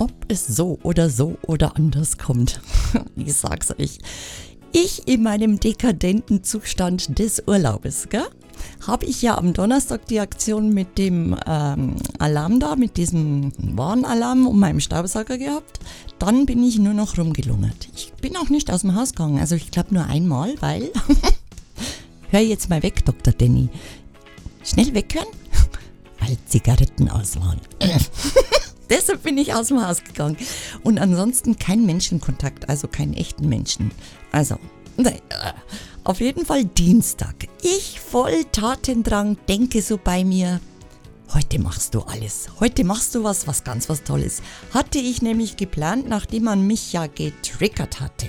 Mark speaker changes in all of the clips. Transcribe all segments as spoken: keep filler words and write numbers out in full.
Speaker 1: ob es so oder so oder anders kommt. Ich sag's euch. Ich in meinem dekadenten Zustand des Urlaubes, gell? Habe ich ja am Donnerstag die Aktion mit dem ähm, Alarm da, mit diesem Warnalarm um meinem Staubsauger gehabt. Dann bin ich nur noch rumgelungert. Ich bin auch nicht aus dem Haus gegangen, also ich glaube nur einmal, weil... Hör jetzt mal weg, Doktor Danny. Schnell weghören, weil Zigaretten aus waren. Deshalb bin ich aus dem Haus gegangen. Und ansonsten kein Menschenkontakt, also keinen echten Menschen. Also, nein, auf jeden Fall Dienstag. Ich voll Tatendrang, denke so bei mir, heute machst du alles. Heute machst du was, was ganz was Tolles. Hatte ich nämlich geplant, nachdem man mich ja getriggert hatte,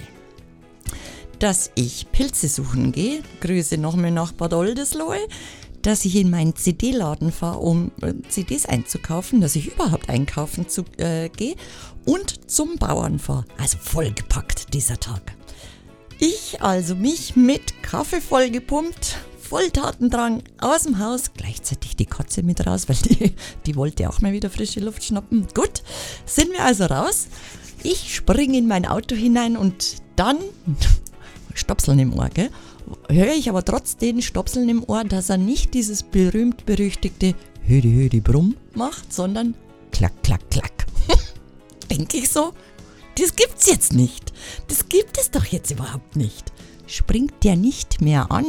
Speaker 1: dass ich Pilze suchen gehe. Grüße nochmal nach Bad Oldesloe. Dass ich in meinen C D-Laden fahre, um äh, C Ds einzukaufen, dass ich überhaupt einkaufen zu, äh, gehe und zum Bauern fahre. Also vollgepackt dieser Tag. Ich also mich mit Kaffee vollgepumpt, voll Tatendrang aus dem Haus, gleichzeitig die Katze mit raus, weil die, die wollte auch mal wieder frische Luft schnappen. Gut, sind wir also raus. Ich springe in mein Auto hinein und dann, Stopseln im Ohr, gell? Höre ich aber trotz den Stopseln im Ohr, dass er nicht dieses berühmt-berüchtigte Hödi Hödi Brumm macht, sondern klack, klack, klack. Denke ich so, das gibt's jetzt nicht. Das gibt es doch jetzt überhaupt nicht. Springt der nicht mehr an?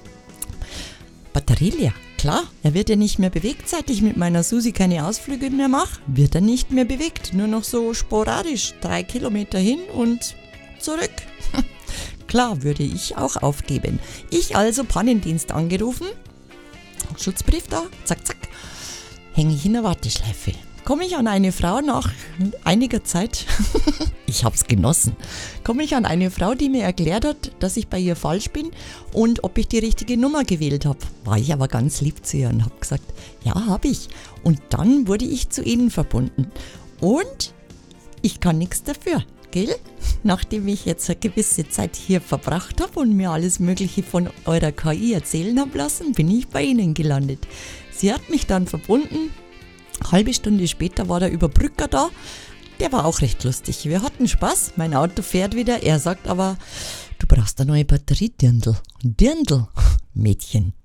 Speaker 1: Batterie leer, klar, er wird ja nicht mehr bewegt, seit ich mit meiner Susi keine Ausflüge mehr mache. Wird er nicht mehr bewegt, nur noch so sporadisch, drei Kilometer hin und zurück. Klar, würde ich auch aufgeben. Ich also Pannendienst angerufen, Schutzbrief da, zack, zack, hänge ich in der Warteschleife. Komme ich an eine Frau nach einiger Zeit, ich hab's genossen, komme ich an eine Frau, die mir erklärt hat, dass ich bei ihr falsch bin und ob ich die richtige Nummer gewählt habe. War ich aber ganz lieb zu ihr und habe gesagt, ja, habe ich. Und dann wurde ich zu ihnen verbunden. Und ich kann nichts dafür. Gell? Nachdem ich jetzt eine gewisse Zeit hier verbracht habe und mir alles Mögliche von eurer K I erzählen habe lassen, bin ich bei Ihnen gelandet. Sie hat mich dann verbunden. Eine halbe Stunde später war der Überbrücker da. Der war auch recht lustig. Wir hatten Spaß. Mein Auto fährt wieder. Er sagt aber, du brauchst eine neue Batterie, Dirndl. Dirndl, Mädchen.